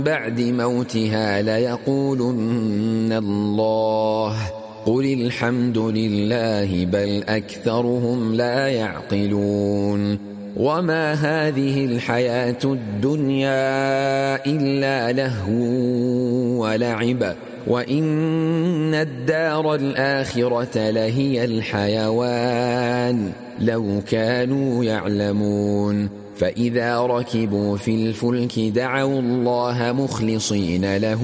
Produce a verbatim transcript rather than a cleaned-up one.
بعد موتها ليقولن الله قل الحمد لله بل أكثرهم لا يعقلون وما هذه الحياة الدنيا إلا لهو ولعب وإن الدار الآخرة لهي الحيوان لو كانوا يعلمون فإذا ركبوا في الفلك دعوا الله مخلصين له